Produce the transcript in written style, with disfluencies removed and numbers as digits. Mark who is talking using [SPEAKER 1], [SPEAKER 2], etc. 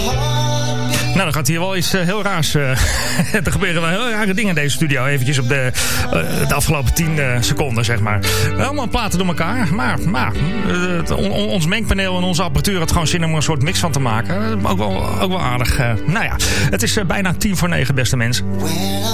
[SPEAKER 1] Nou, dan gaat hier wel iets heel raars. Er gebeuren wel heel rare dingen in deze studio. Eventjes op de afgelopen 10 seconden, zeg maar. Allemaal platen door elkaar. Maar ons mengpaneel en onze apparatuur had gewoon zin om er een soort mix van te maken. Ook wel aardig. Nou ja, het is bijna 9:10, beste mensen.